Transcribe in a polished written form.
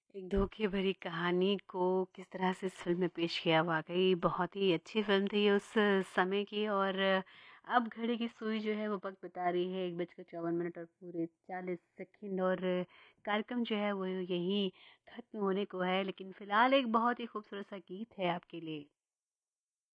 एक धोखे भरी कहानी को किस तरह से इस फ़िल्म में पेश किया, वाक़ई बहुत ही अच्छी फ़िल्म थी उस समय की। और अब घड़ी की सुई जो है वो वक़्त बता रही है 1 बजकर 54 मिनट और पूरे 40 सेकंड। और कार्यक्रम जो है वो यहीं ख़त्म होने को है, लेकिन फ़िलहाल एक बहुत ही खूबसूरत सा गीत है आपके लिए।